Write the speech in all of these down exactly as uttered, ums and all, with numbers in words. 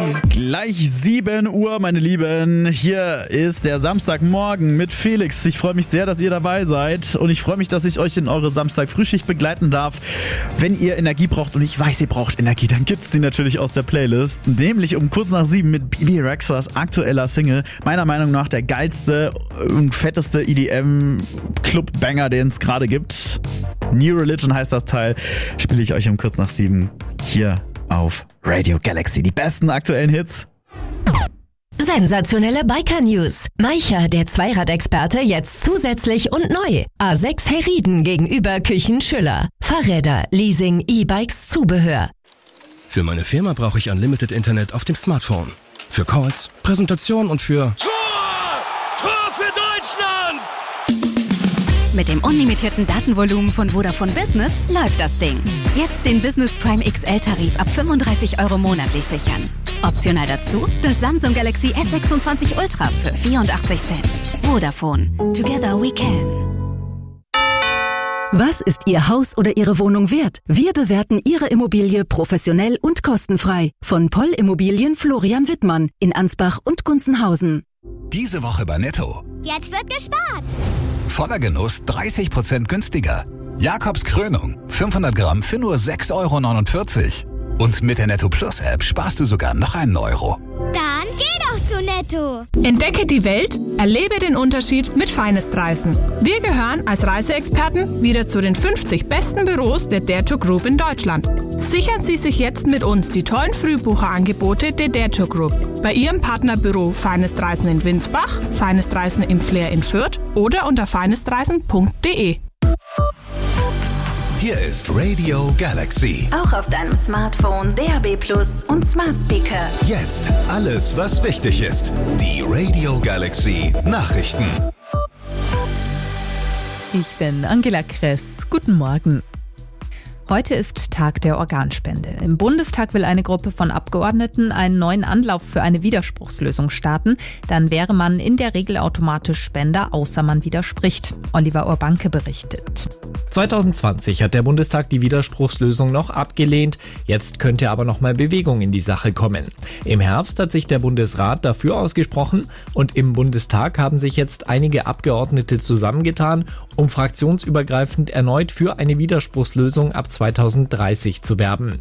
Gleich sieben Uhr, meine Lieben. Hier ist der Samstagmorgen mit Felix. Ich freue mich sehr, dass ihr dabei seid. Und ich freue mich, dass ich euch in eure Samstag-Frühschicht begleiten darf. Wenn ihr Energie braucht, und ich weiß, ihr braucht Energie, dann gibt's die natürlich aus der Playlist. Nämlich um kurz nach sieben mit B B Rexhas aktueller Single. Meiner Meinung nach der geilste und fetteste E D M-Club-Banger, den es gerade gibt. New Religion heißt das Teil. Spiele ich euch um kurz nach sieben hier auf Radio Galaxy. Die besten aktuellen Hits. Sensationelle Biker-News. Maicha, der Zweiradexperte, jetzt zusätzlich und neu. A sechs Heriden gegenüber Küchen Schüller. Fahrräder, Leasing, E-Bikes, Zubehör. Für meine Firma brauche ich Unlimited Internet auf dem Smartphone. Für Calls, Präsentation und für... Tor! Tor für Deutschland! Mit dem unlimitierten Datenvolumen von Vodafone Business läuft das Ding. Jetzt den Business Prime X L-Tarif ab fünfunddreißig Euro monatlich sichern. Optional dazu das Samsung Galaxy S sechsundzwanzig Ultra für vierundachtzig Cent. Vodafone. Together we can. Was ist Ihr Haus oder Ihre Wohnung wert? Wir bewerten Ihre Immobilie professionell und kostenfrei. Von Poll Immobilien Florian Wittmann in Ansbach und Gunzenhausen. Diese Woche bei Netto. Jetzt wird gespart. Voller Genuss dreißig Prozent günstiger. Jakobs Krönung fünfhundert Gramm für nur sechs Euro neunundvierzig. Und mit der Netto Plus App sparst du sogar noch einen Euro. Dann geh doch zu Netto. Entdecke die Welt, erlebe den Unterschied mit Finest-Reisen. Wir gehören als Reiseexperten wieder zu den fünfzig besten Büros der Dare to Group in Deutschland. Sichern Sie sich jetzt mit uns die tollen Frühbucherangebote der Dare to Group. Bei Ihrem Partnerbüro Finest Reisen in Winsbach, Finest Reisen im Flair in Fürth oder unter finestreisen punkt de. Hier ist Radio Galaxy. Auch auf deinem Smartphone, D A B Plus und Smart Speaker. Jetzt alles, was wichtig ist. Die Radio Galaxy Nachrichten. Ich bin Angela Kress. Guten Morgen. Heute ist Tag der Organspende. Im Bundestag will eine Gruppe von Abgeordneten einen neuen Anlauf für eine Widerspruchslösung starten. Dann wäre man in der Regel automatisch Spender, außer man widerspricht. Oliver Urbanke berichtet. zwanzig zwanzig hat der Bundestag die Widerspruchslösung noch abgelehnt. Jetzt könnte aber noch mal Bewegung in die Sache kommen. Im Herbst hat sich der Bundesrat dafür ausgesprochen und im Bundestag haben sich jetzt einige Abgeordnete zusammengetan, um fraktionsübergreifend erneut für eine Widerspruchslösung ab zweitausenddreißig zu werben.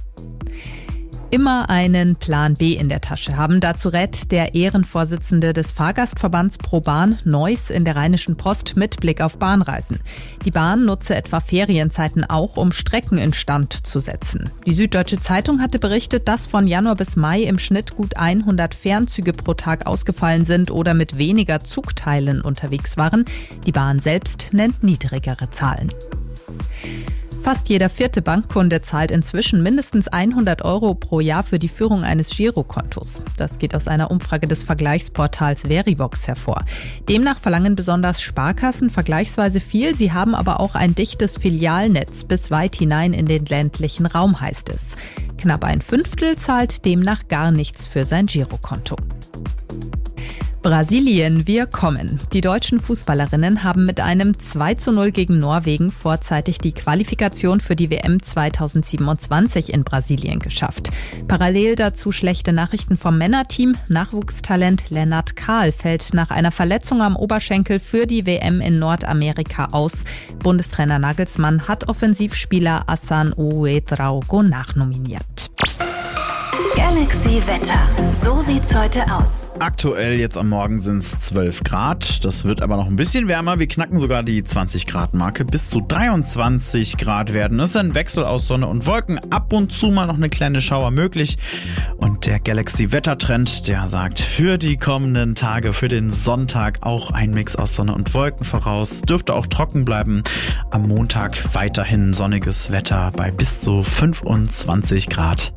Immer einen Plan B in der Tasche haben. Dazu rät der Ehrenvorsitzende des Fahrgastverbands ProBahn Neuss in der Rheinischen Post mit Blick auf Bahnreisen. Die Bahn nutze etwa Ferienzeiten auch, um Strecken instand zu setzen. Die Süddeutsche Zeitung hatte berichtet, dass von Januar bis Mai im Schnitt gut hundert Fernzüge pro Tag ausgefallen sind oder mit weniger Zugteilen unterwegs waren. Die Bahn selbst nennt niedrigere Zahlen. Fast jeder vierte Bankkunde zahlt inzwischen mindestens hundert Euro pro Jahr für die Führung eines Girokontos. Das geht aus einer Umfrage des Vergleichsportals Verivox hervor. Demnach verlangen besonders Sparkassen vergleichsweise viel. Sie haben aber auch ein dichtes Filialnetz bis weit hinein in den ländlichen Raum, heißt es. Knapp ein Fünftel zahlt demnach gar nichts für sein Girokonto. Brasilien, wir kommen. Die deutschen Fußballerinnen haben mit einem zwei zu null gegen Norwegen vorzeitig die Qualifikation für die W M zweitausendsiebenundzwanzig in Brasilien geschafft. Parallel dazu schlechte Nachrichten vom Männerteam. Nachwuchstalent Lennart Kahl fällt nach einer Verletzung am Oberschenkel für die W M in Nordamerika aus. Bundestrainer Nagelsmann hat Offensivspieler Hassan Ouedraogo nachnominiert. Galaxy Wetter. So sieht's heute aus. Aktuell jetzt am Morgen sind es zwölf Grad. Das wird aber noch ein bisschen wärmer. Wir knacken sogar die zwanzig Grad Marke. Bis zu dreiundzwanzig Grad werden. Es ist ein Wechsel aus Sonne und Wolken. Ab und zu mal noch eine kleine Schauer möglich. Und der Galaxy Wettertrend, der sagt für die kommenden Tage, für den Sonntag auch ein Mix aus Sonne und Wolken voraus. Dürfte auch trocken bleiben. Am Montag weiterhin sonniges Wetter bei bis zu fünfundzwanzig Grad.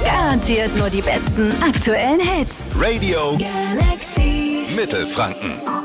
Garantiert nur die besten aktuellen Hits. Radio Galaxy Mittelfranken.